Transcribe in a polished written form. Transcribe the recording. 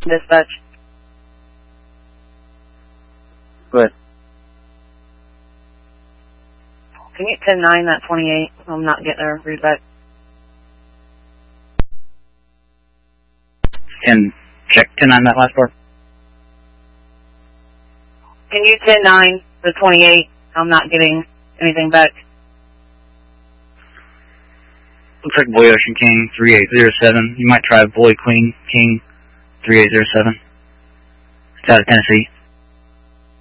Dispatch. Go ahead. Can you 10-9 that 28? I'm not getting a read back. 10, check 10-9 that last part. Can you 10-9 the 28? I'm not getting anything back. Looks like Boy Ocean King 3807. You might try Boy Queen King 3807. It's out of Tennessee.